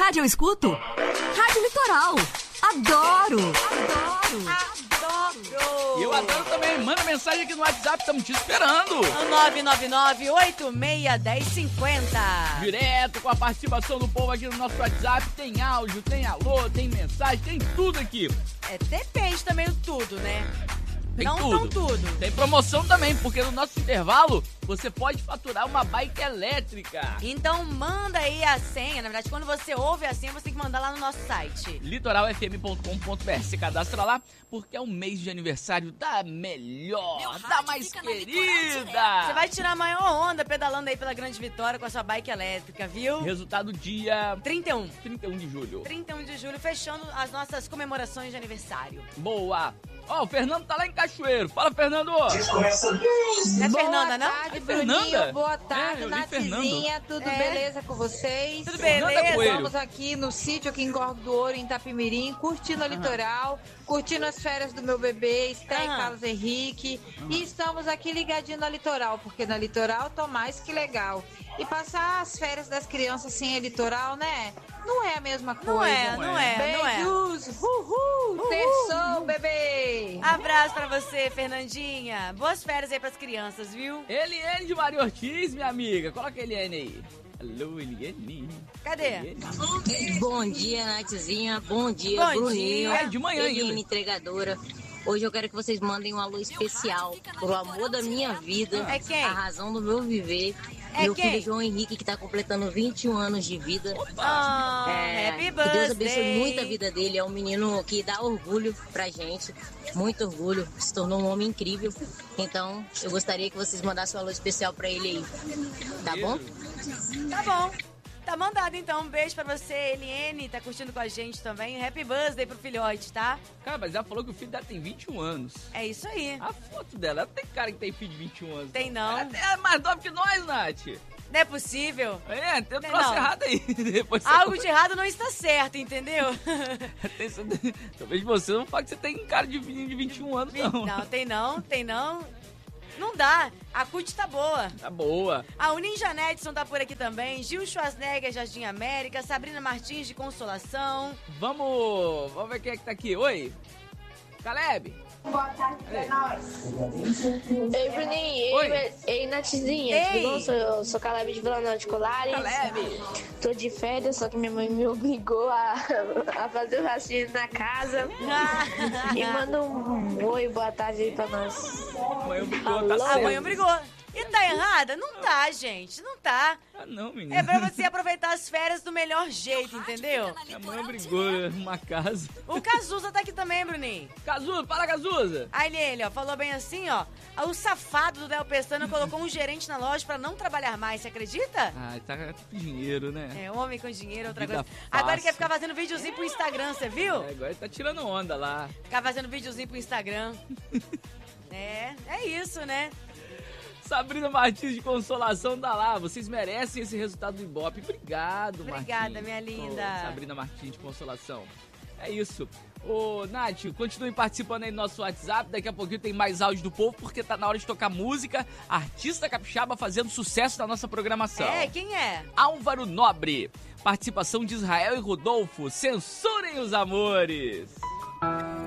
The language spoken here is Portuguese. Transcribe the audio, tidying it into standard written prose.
rádio eu escuto? Rádio Litoral. Adoro! E eu adoro também. Manda mensagem aqui no WhatsApp, estamos te esperando. 999-861050. Direto com a participação do povo aqui no nosso WhatsApp. Tem áudio, tem alô, tem mensagem, tem tudo aqui. Depende também do tudo, né? Tem não tudo. tão tudo. Tem promoção também, porque no nosso intervalo você pode faturar uma bike elétrica. Então manda aí a senha. Na verdade, quando você ouve a senha, você tem que mandar lá no nosso site. litoralfm.com.br. Se cadastra lá, porque é o mês de aniversário da melhor, da mais querida. Você vai tirar a maior onda pedalando aí pela Grande Vitória com a sua bike elétrica, viu? Resultado dia 31 de julho. 31 de julho, fechando as nossas comemorações de aniversário. Boa. Ó, o Fernando tá lá em Cachoeiro. Fala, Fernando. Não é Fernanda, não? Boa tarde, Fernanda? Bruninho. Boa tarde, eu li Natizinha. Tudo beleza com vocês? Tudo Fernanda beleza? Coelho. Estamos aqui no sítio aqui em Gordo do Ouro, em Itapimirim, curtindo o litoral, curtindo as férias do meu bebê, Esté e Carlos Henrique. E estamos aqui ligadinho na litoral, porque na litoral tô mais que legal. E passar as férias das crianças sem a litoral, né? Não é a mesma coisa. Não é. Beijos, uhul, terçou, bebê. Abraço pra você, Fernandinha. Boas férias aí pras crianças, viu? Eliane de Maria Ortiz, minha amiga. Coloca a Eliane aí. Alô, Eliane. Cadê? Bom dia, Natizinha. Bom dia, Bom Bruninho. dia. É de manhã ainda. Eliane entregadora. Hoje eu quero que vocês mandem um alô especial pro amor da minha vida. É quem? A razão do meu viver. É meu quem? filho João Henrique, que tá completando 21 anos de vida. Happy Que birthday. Deus abençoe muito a vida dele. É um menino que dá orgulho pra gente. Muito orgulho. Se tornou um homem incrível. Então, eu gostaria que vocês mandassem um alô especial pra ele aí. Tá bom? Tá bom. Tá mandado então. Um beijo pra você, Eliane. Tá curtindo com a gente também. Happy birthday pro filhote, tá? Cara, mas ela falou que o filho dela tem 21 anos. É isso aí. A foto dela, ela tem cara que tem filho de 21 anos. Tem não. Ela é mais nova que nós, Nath. Não é possível. É, tem um Tem troço não. errado aí. Depois você Algo de errado não está certo, entendeu? Talvez você não fale que você tem cara de menino de 21 anos, não. Não, tem não. Não dá. A CUT tá boa. Tá boa. A Ninja Nedson tá por aqui também. Gil Schwarzenegger, Jardim América. Sabrina Martins, de Consolação. Vamos ver quem é que tá aqui. Oi. Caleb. Boa tarde pra nós. Ei, Bruninho. Oi. Ei, Natizinha. Ei. Tudo bom? Eu sou Caleb de Vila Nova de Colares. Caleb. Tô de férias, só que minha mãe me obrigou a fazer o raciocínio na casa. E manda um oi, boa tarde aí pra nós. Mãe obrigou, Alô? tá A mãe certo. obrigou. E tá errada? Não tá, gente. Não tá. Ah, não, menino. É pra você aproveitar as férias do melhor jeito, entendeu? A mãe obrigou a arrumar casa. O Cazuza tá aqui também, Bruninho. Cazuza, fala, Cazuza. Aí ele, ó, falou bem assim, ó. O safado do Del Pestana colocou um gerente na loja pra não trabalhar mais, você acredita? Ah, tá com dinheiro, né? É, homem com dinheiro, outra Vida coisa. fácil. Agora ele quer ficar fazendo videozinho pro Instagram, você viu? É, agora ele tá tirando onda lá. Ficar fazendo videozinho pro Instagram. É isso, né? Sabrina Martins de Consolação tá lá. Vocês merecem esse resultado do Ibope. Obrigado, Obrigada, Martins. minha linda. Ô, Sabrina Martins de Consolação. É isso. Ô, Nath, continue participando aí do nosso WhatsApp. Daqui a pouquinho tem mais áudio do povo, porque tá na hora de tocar música. Artista capixaba fazendo sucesso na nossa programação. É, quem é? Álvaro Nobre. Participação de Israel e Rodolfo. Censurem os amores.